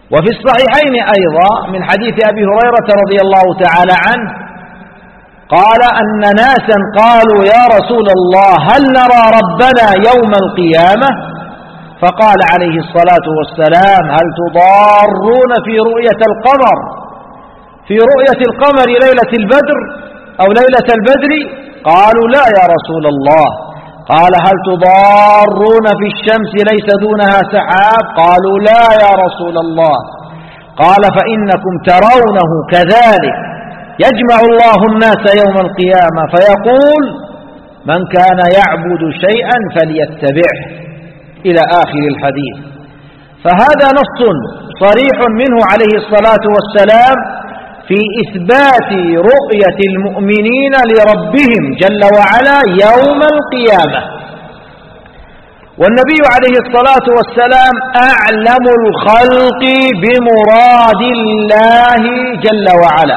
وفي الصحيحين أيضا من حديث أبي هريرة رضي الله تعالى عنه قال أن ناسا قالوا يا رسول الله هل نرى ربنا يوم القيامة؟ فقال عليه الصلاة والسلام هل تضارون في رؤية القمر ليلة البدر أو ليلة البدر؟ قالوا لا يا رسول الله. قال هل تضارون في الشمس ليس دونها سحاب؟ قالوا لا يا رسول الله. قال فإنكم ترونه كذلك يجمع الله الناس يوم القيامة فيقول من كان يعبد شيئا فليتبعه إلى آخر الحديث. فهذا نص صريح منه عليه الصلاة والسلام في إثبات رؤية المؤمنين لربهم جل وعلا يوم القيامة. والنبي عليه الصلاة والسلام أعلم الخلق بمراد الله جل وعلا،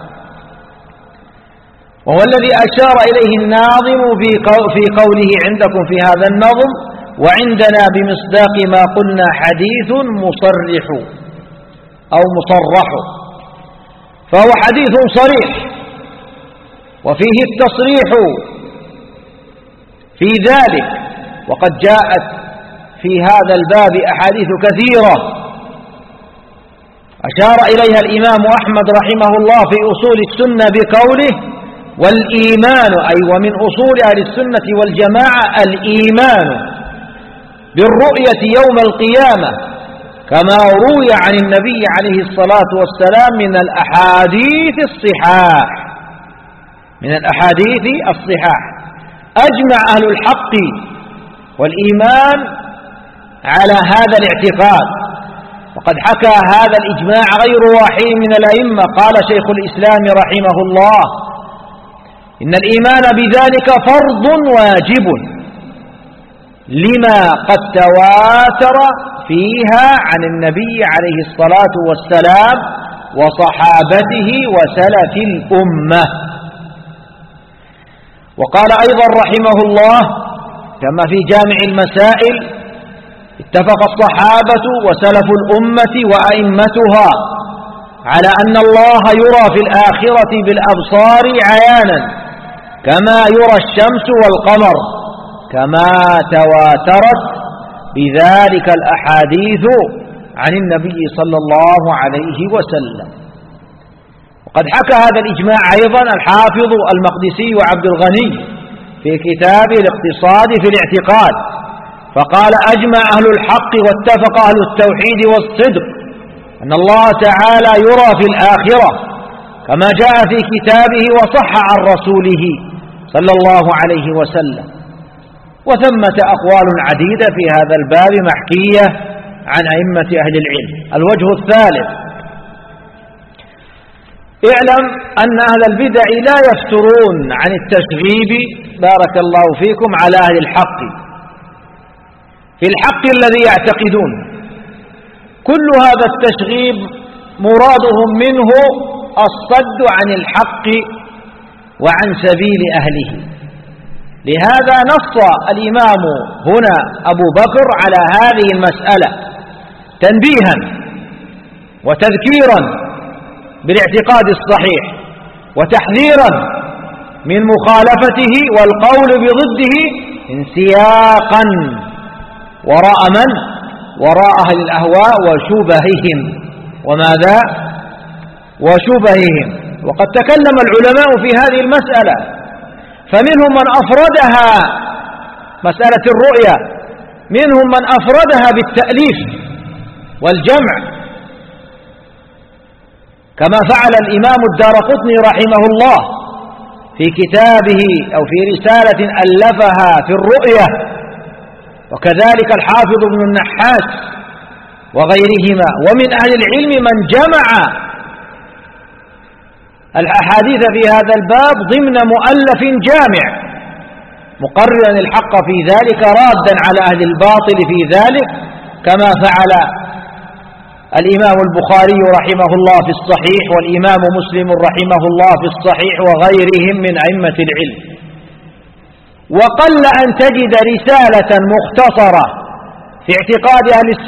وهو الذي أشار إليه الناظم في قوله عندكم في هذا النظم وعندنا بمصداق ما قلنا حديث مصرح أو مصرح، فهو حديث صريح وفيه التصريح في ذلك، وقد جاءت في هذا الباب أحاديث كثيرة أشار إليها الإمام أحمد رحمه الله في أصول السنة بقوله والإيمان أي ومن أصول أهل السنة والجماعة الإيمان بالرؤية يوم القيامة كما روي عن النبي عليه الصلاة والسلام من الأحاديث الصحاح. أجمع أهل الحق والإيمان على هذا الاعتقاد، وقد حكى هذا الإجماع غير واحد من الأئمة. قال شيخ الإسلام رحمه الله إن الإيمان بذلك فرض واجب لما قد تواتر فيها عن النبي عليه الصلاة والسلام وصحابته وسلف الأمة. وقال أيضا رحمه الله كما في جامع المسائل اتفق الصحابة وسلف الأمة وأئمتها على أن الله يرى في الآخرة بالأبصار عيانا كما يرى الشمس والقمر، كما تواترت بذلك الأحاديث عن النبي صلى الله عليه وسلم. وقد حكى هذا الإجماع أيضا الحافظ المقدسي وعبد الغني في كتاب الاقتصاد في الاعتقاد، فقال أجمع أهل الحق واتفق أهل التوحيد والصدق أن الله تعالى يرى في الآخرة كما جاء في كتابه وصح عن رسوله صلى الله عليه وسلم. وثمة أقوال عديدة في هذا الباب محكية عن أئمة أهل العلم. الوجه الثالث اعلم أن أهل البدع لا يفترون عن التشغيب بارك الله فيكم على أهل الحق في الحق الذي يعتقدون. كل هذا التشغيب مرادهم منه الصد عن الحق وعن سبيل أهله. لهذا نص الإمام هنا أبو بكر على هذه المسألة تنبيها وتذكيرا بالاعتقاد الصحيح وتحذيرا من مخالفته والقول بضده انسياقا وراء من؟ وراء أهل الأهواء وشبههم. وماذا؟ وشبههم. وقد تكلم العلماء في هذه المسألة، فمنهم من أفردها مسألة الرؤية، منهم من أفردها بالتأليف والجمع كما فعل الإمام الدارقطني رحمه الله في كتابه أو في رسالة ألفها في الرؤية، وكذلك الحافظ ابن النحاس وغيرهما. ومن أهل العلم من جمع الأحاديث في هذا الباب ضمن مؤلف جامع مقررا الحق في ذلك رادا على أهل الباطل في ذلك، كما فعل الإمام البخاري رحمه الله في الصحيح والإمام مسلم رحمه الله في الصحيح وغيرهم من أئمة العلم. وقل أن تجد رسالة مختصرة في اعتقاد أهل